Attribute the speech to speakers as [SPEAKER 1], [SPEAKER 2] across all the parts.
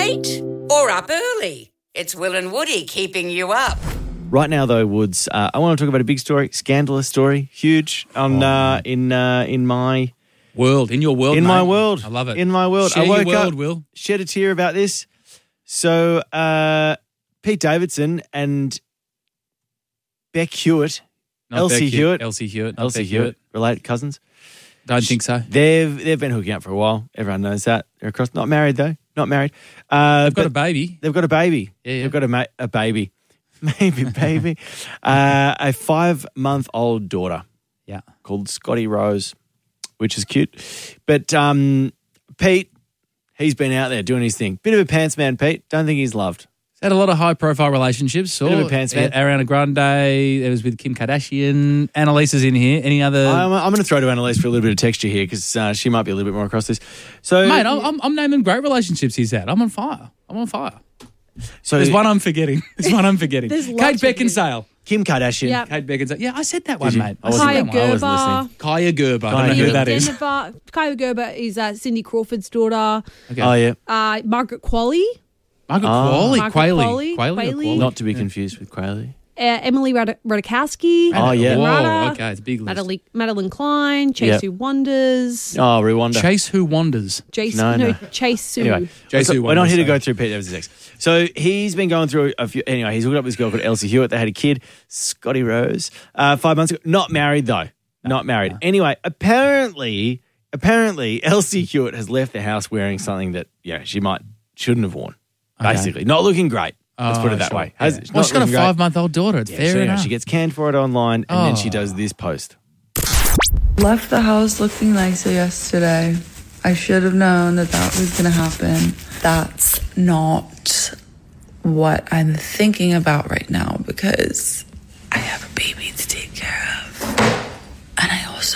[SPEAKER 1] late or up early? It's Will and Woody keeping you up.
[SPEAKER 2] Right now, though, Woods, I want to talk about a big story, scandalous story, huge in my
[SPEAKER 3] world, in your world,
[SPEAKER 2] in
[SPEAKER 3] mate.
[SPEAKER 2] my world.
[SPEAKER 3] I love it.
[SPEAKER 2] In my world,
[SPEAKER 3] Share
[SPEAKER 2] I woke
[SPEAKER 3] your world,
[SPEAKER 2] up,
[SPEAKER 3] Will.
[SPEAKER 2] shed a tear about this. So, Pete Davidson and Beck Hewitt,
[SPEAKER 3] Not
[SPEAKER 2] Elsie
[SPEAKER 3] Beck
[SPEAKER 2] Hewitt,
[SPEAKER 3] Elsie Hewitt. Not
[SPEAKER 2] Elsie
[SPEAKER 3] Beck
[SPEAKER 2] Hewitt, related cousins.
[SPEAKER 3] Don't think so.
[SPEAKER 2] They've been hooking up for a while. Everyone knows that. They're across, not married though, not married.
[SPEAKER 3] They've got a baby.
[SPEAKER 2] They've got a baby.
[SPEAKER 3] Yeah.
[SPEAKER 2] They've got a baby. Maybe baby. A 5-month-old daughter.
[SPEAKER 3] Yeah.
[SPEAKER 2] Called Scotty Rose, which is cute. But Pete, he's been out there doing his thing. Bit of a pants man, Pete. Don't think he's loved.
[SPEAKER 3] He's had a lot of high-profile relationships.
[SPEAKER 2] Bit of a pants man.
[SPEAKER 3] Ariana Grande. It was with Kim Kardashian. Annalisa's in here. Any other?
[SPEAKER 2] I'm going to throw to Annalise for a little bit of texture here because she might be a little bit more across this. So,
[SPEAKER 3] Mate, I'm naming great relationships he's had. I'm on fire.
[SPEAKER 2] So
[SPEAKER 3] There's one I'm forgetting.
[SPEAKER 4] There's
[SPEAKER 3] Kate
[SPEAKER 4] lots of
[SPEAKER 3] Beckinsale.
[SPEAKER 2] Kim Kardashian.
[SPEAKER 4] Yep.
[SPEAKER 3] Kate Beckinsale. Yeah, I said that one,
[SPEAKER 2] you?
[SPEAKER 3] mate.
[SPEAKER 2] I wasn't-
[SPEAKER 4] Kaya
[SPEAKER 2] I wasn't listening.
[SPEAKER 4] Gerber.
[SPEAKER 3] Kaya Gerber. I don't know
[SPEAKER 2] Kaya
[SPEAKER 3] who
[SPEAKER 2] Gerber.
[SPEAKER 3] that is.
[SPEAKER 4] Denver. Kaya Gerber is Cindy Crawford's daughter.
[SPEAKER 3] Okay.
[SPEAKER 2] Oh, yeah.
[SPEAKER 4] Margaret Qualley.
[SPEAKER 3] Margaret
[SPEAKER 2] Oh.
[SPEAKER 3] Qualley.
[SPEAKER 4] Margaret
[SPEAKER 3] Qualley.
[SPEAKER 4] Qualley.
[SPEAKER 3] or
[SPEAKER 4] Qualley.
[SPEAKER 2] Not to be confused with Quayle.
[SPEAKER 4] Emily Ratajkowski.
[SPEAKER 2] Oh, yeah.
[SPEAKER 3] Whoa,
[SPEAKER 4] Rada.
[SPEAKER 3] okay, it's a big list.
[SPEAKER 4] Madeline Klein. Chase
[SPEAKER 2] Yep.
[SPEAKER 4] Who Wonders.
[SPEAKER 2] Oh, Rwanda.
[SPEAKER 3] Chase Who Wonders.
[SPEAKER 2] No.
[SPEAKER 4] Chase Sue.
[SPEAKER 2] Anyway,
[SPEAKER 3] Jason
[SPEAKER 2] we're not here to
[SPEAKER 3] Wonders,
[SPEAKER 2] go through Pete Davidson's ex. So he's been going through a few. Anyway, he's hooked up with this girl called Elsie Hewitt. They had a kid, Scotty Rose, 5 months ago. Not married though. Not married. Anyway, apparently, Elsie Hewitt has left the house wearing something that she shouldn't have worn.
[SPEAKER 3] Okay.
[SPEAKER 2] Basically, not looking great. Let's put it that
[SPEAKER 3] sure.
[SPEAKER 2] way.
[SPEAKER 3] Yeah.
[SPEAKER 2] Not
[SPEAKER 3] Well, she's got a
[SPEAKER 2] looking great.
[SPEAKER 3] 5-month-old daughter. It's fair
[SPEAKER 2] So,
[SPEAKER 3] enough.
[SPEAKER 2] she gets canned for it online, and then she does this post.
[SPEAKER 5] Left the house looking nicer yesterday. I should have known that was going to happen. That's not what I'm thinking about right now because I have a baby to take care of. And I also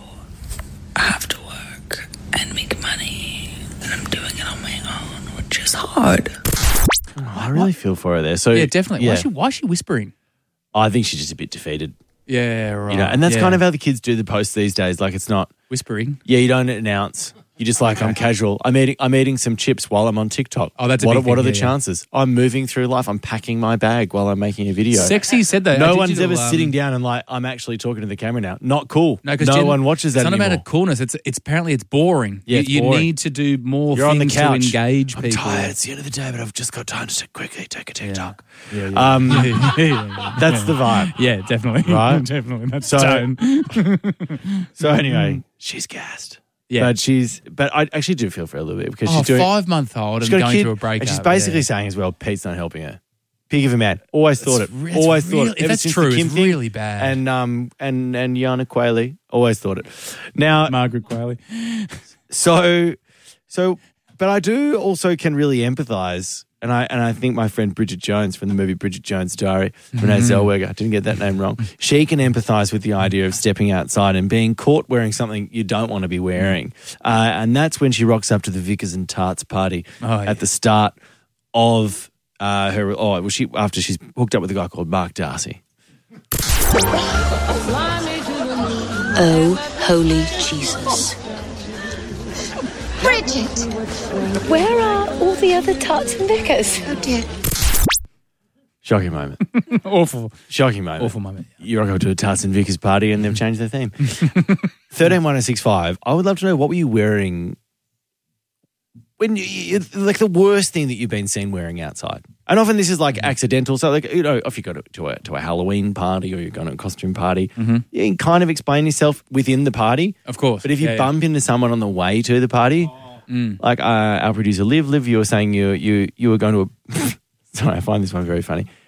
[SPEAKER 5] have to work and make money. And I'm doing it on my own, which is hard.
[SPEAKER 2] I really feel for her there. So
[SPEAKER 3] yeah, definitely.
[SPEAKER 2] Yeah.
[SPEAKER 3] Why is she whispering?
[SPEAKER 2] I think she's just a bit defeated.
[SPEAKER 3] Yeah, right.
[SPEAKER 2] And that's kind of how the kids do the posts these days. Like it's not.
[SPEAKER 3] whispering.
[SPEAKER 2] Yeah, you don't announce. You're just like, I'm casual. I'm eating some chips while I'm on TikTok.
[SPEAKER 3] Oh, that's a
[SPEAKER 2] what
[SPEAKER 3] big
[SPEAKER 2] are
[SPEAKER 3] thing,
[SPEAKER 2] the
[SPEAKER 3] yeah.
[SPEAKER 2] chances? I'm moving through life. I'm packing my bag while I'm making a video.
[SPEAKER 3] Sexy said that.
[SPEAKER 2] No
[SPEAKER 3] A
[SPEAKER 2] one's
[SPEAKER 3] digital,
[SPEAKER 2] ever sitting down and like, I'm actually talking to the camera now. Not cool.
[SPEAKER 3] No, because
[SPEAKER 2] one watches that
[SPEAKER 3] It's not
[SPEAKER 2] anymore.
[SPEAKER 3] about a coolness. It's apparently it's boring.
[SPEAKER 2] Yeah, it's
[SPEAKER 3] you
[SPEAKER 2] boring.
[SPEAKER 3] need to do more
[SPEAKER 2] You're on the
[SPEAKER 3] things
[SPEAKER 2] couch.
[SPEAKER 3] to engage
[SPEAKER 2] I'm
[SPEAKER 3] people.
[SPEAKER 2] tired. It's the end of the day, but I've just got time to quickly take a TikTok.
[SPEAKER 3] Yeah.
[SPEAKER 2] That's the vibe.
[SPEAKER 3] Yeah, definitely.
[SPEAKER 2] Right?
[SPEAKER 3] Definitely. That's
[SPEAKER 2] So-
[SPEAKER 3] tone.
[SPEAKER 2] So anyway, she's gassed.
[SPEAKER 3] Yeah.
[SPEAKER 2] But I actually do feel for her a little bit because
[SPEAKER 3] Oh,
[SPEAKER 2] she's doing
[SPEAKER 3] 5-month-old
[SPEAKER 2] she's
[SPEAKER 3] and
[SPEAKER 2] got a
[SPEAKER 3] going
[SPEAKER 2] kid,
[SPEAKER 3] through a breakup.
[SPEAKER 2] and she's basically
[SPEAKER 3] yeah.
[SPEAKER 2] saying as well, Pete's not helping her. Pig of a man. Always thought it.
[SPEAKER 3] It's
[SPEAKER 2] Always thought
[SPEAKER 3] really-
[SPEAKER 2] it.
[SPEAKER 3] if
[SPEAKER 2] Ever
[SPEAKER 3] that's
[SPEAKER 2] since
[SPEAKER 3] true,
[SPEAKER 2] the Kim
[SPEAKER 3] it's
[SPEAKER 2] thing
[SPEAKER 3] really bad.
[SPEAKER 2] And Yana Quayle, always thought it. Now,
[SPEAKER 3] Margaret Qualley.
[SPEAKER 2] but I do also can really empathise. And I think my friend Bridget Jones from the movie Bridget Jones' Diary, Renee Zellweger, didn't get that name wrong. She can empathise with the idea of stepping outside and being caught wearing something you don't want to be wearing. And that's when she rocks up to the Vickers and Tarts party at the start of her. After she's hooked up with a guy called Mark Darcy.
[SPEAKER 6] Oh, holy Jesus.
[SPEAKER 7] Bridget!
[SPEAKER 6] Where are all the other Tarts and Vickers?
[SPEAKER 7] Oh dear.
[SPEAKER 2] Shocking moment.
[SPEAKER 3] Awful.
[SPEAKER 2] Shocking moment.
[SPEAKER 3] Awful moment.
[SPEAKER 2] You rock up to a Tarts and Vickers party and they've changed their theme. 131065. I would love to know, what were you wearing when you like the worst thing that you've been seen wearing outside? And often this is like accidental. So like, if you go to a Halloween party or you're going to a costume party, you can kind of explain yourself within the party.
[SPEAKER 3] Of course.
[SPEAKER 2] But if you bump into someone on the way to the party, like our producer Liv, you were saying you were going to a... Sorry, I find this one very funny.